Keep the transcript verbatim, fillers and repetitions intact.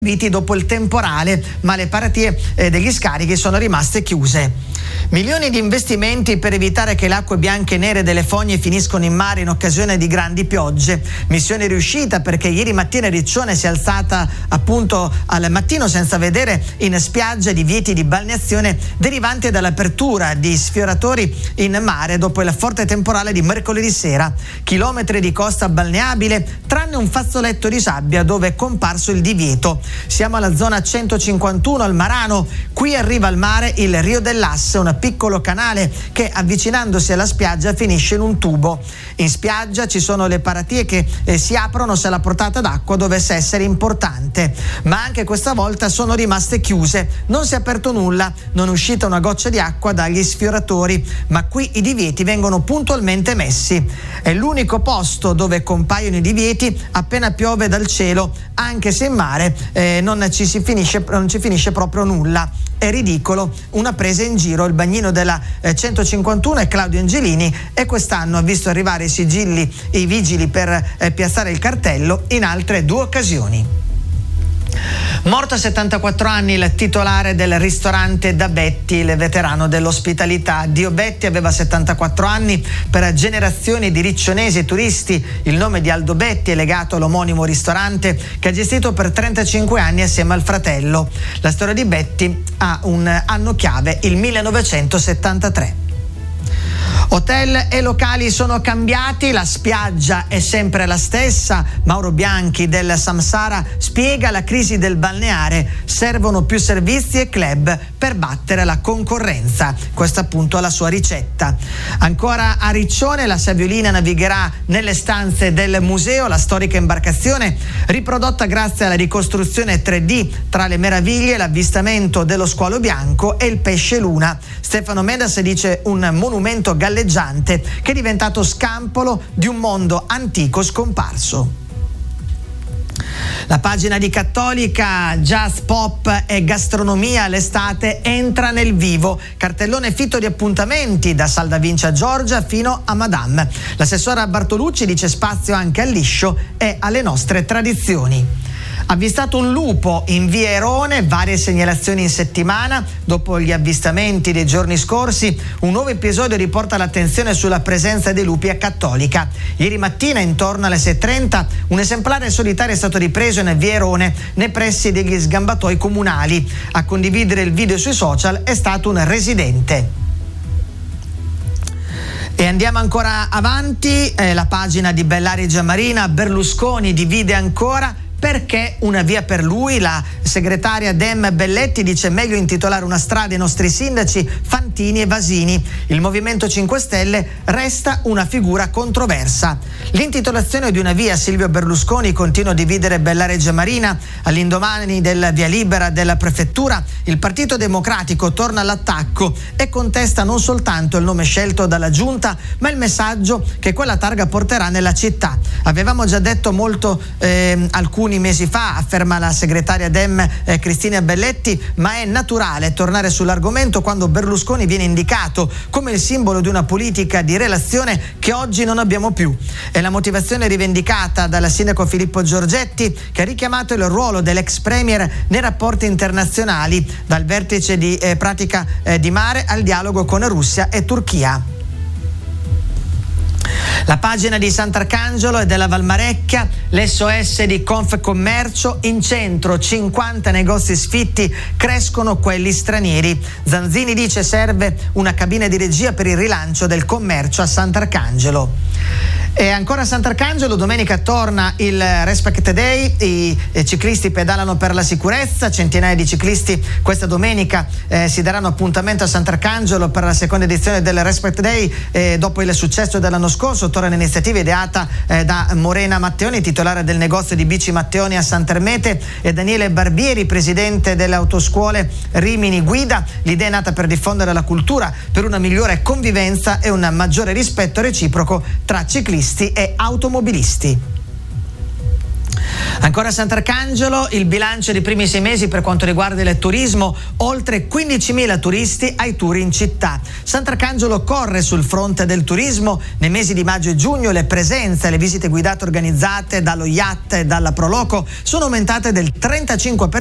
dopo il temporale, ma le paratie eh, degli scarichi sono rimaste chiuse. Milioni di investimenti per evitare che le acque bianche e nere delle fogne finiscono in mare in occasione di grandi piogge. Missione riuscita perché ieri mattina Riccione si è alzata appunto al mattino senza vedere in spiaggia divieti di balneazione derivanti dall'apertura di sfioratori in mare dopo il forte temporale di mercoledì sera. Chilometri di costa balneabile tranne un fazzoletto di sabbia dove è comparso il divieto. Siamo alla zona centocinquantuno al Marano, qui arriva al mare il Rio dell'Asse, un piccolo canale che avvicinandosi alla spiaggia finisce in un tubo. In spiaggia ci sono le paratie che eh, si aprono se la portata d'acqua dovesse essere importante, ma anche questa volta sono rimaste chiuse, non si è aperto nulla, non è uscita una goccia di acqua dagli sfioratori, ma qui i divieti vengono puntualmente messi. È l'unico posto dove compaiono i divieti appena piove dal cielo, anche se in mare eh, non ci si finisce, non ci finisce proprio nulla. È ridicolo, una presa in giro. Il bagnino della eh, centocinquantuno è Claudio Angelini e quest'anno ha visto arrivare i sigilli e i vigili per eh, piazzare il cartello in altre due occasioni. Morto a settantaquattro anni il titolare del ristorante Da Betti, il veterano dell'ospitalità. Dio Betti aveva settantaquattro anni, per generazioni di riccionesi e turisti il nome di Aldo Betti è legato all'omonimo ristorante che ha gestito per trentacinque anni assieme al fratello. La storia di Betti ha un anno chiave, il millenovecentosettantatré. Hotel e locali sono cambiati, la spiaggia è sempre la stessa. Mauro Bianchi del Samsara spiega la crisi del balneare, servono più servizi e club per battere la concorrenza. Questa appunto è la sua ricetta. Ancora a Riccione la Saviolina navigherà nelle stanze del museo, la storica imbarcazione riprodotta grazie alla ricostruzione tre D tra le meraviglie, l'avvistamento dello squalo bianco e il pesce luna. Stefano Medas dice un monumento galleggiante che è diventato scampolo di un mondo antico scomparso. La pagina di Cattolica, jazz, pop e gastronomia, l'estate entra nel vivo. Cartellone fitto di appuntamenti da Saldavinci a Giorgia fino a Madame. L'assessora Bartolucci dice spazio anche al liscio e alle nostre tradizioni. Avvistato un lupo in via Erone, varie segnalazioni in settimana. Dopo gli avvistamenti dei giorni scorsi, un nuovo episodio riporta l'attenzione sulla presenza dei lupi a Cattolica. Ieri mattina, intorno alle sei e trenta, un esemplare solitario è stato ripreso in via Erone, nei pressi degli sgambatoi comunali. A condividere il video sui social è stato un residente. E andiamo ancora avanti, eh, la pagina di Bellaria Giammarina, Berlusconi divide ancora. Perché una via per lui? La segretaria Dem Belletti dice meglio intitolare una strada ai nostri sindaci Fantini e Vasini. Il Movimento cinque Stelle resta una figura controversa. L'intitolazione di una via a Silvio Berlusconi continua a dividere Bellaria Giammarina. All'indomani della via libera della prefettura, il Partito Democratico torna all'attacco e contesta non soltanto il nome scelto dalla giunta, ma il messaggio che quella targa porterà nella città. Avevamo già detto molto eh, alcuni mesi fa, afferma la segretaria Dem eh, Cristina Belletti, ma è naturale tornare sull'argomento quando Berlusconi viene indicato come il simbolo di una politica di relazione che oggi non abbiamo più. È la motivazione rivendicata dal sindaco Filippo Giorgetti, che ha richiamato il ruolo dell'ex premier nei rapporti internazionali, dal vertice di eh, pratica eh, di mare al dialogo con Russia e Turchia. La pagina di Sant'Arcangelo e della Valmarecchia, l'S O S di Confcommercio, in centro cinquanta negozi sfitti, crescono quelli stranieri. Zanzini dice serve una cabina di regia per il rilancio del commercio a Sant'Arcangelo. E ancora a Sant'Arcangelo, domenica torna il Respect Day, i ciclisti pedalano per la sicurezza, centinaia di ciclisti questa domenica eh, si daranno appuntamento a Sant'Arcangelo per la seconda edizione del Respect Day eh, dopo il successo dell'anno scorso. Torna l'iniziativa ideata eh, da Morena Matteoni, titolare del negozio di bici Matteoni a Sant'Ermete, e Daniele Barbieri, presidente delle autoscuole Rimini Guida. L'idea è nata per diffondere la cultura per una migliore convivenza e un maggiore rispetto reciproco tra ciclisti e automobilisti. Ancora a Sant'Arcangelo, il bilancio dei primi sei mesi per quanto riguarda il turismo, oltre quindicimila turisti ai tour in città. Sant'Arcangelo corre sul fronte del turismo. Nei mesi di maggio e giugno le presenze e le visite guidate organizzate dallo Yacht e dalla Proloco sono aumentate del trentacinque per cento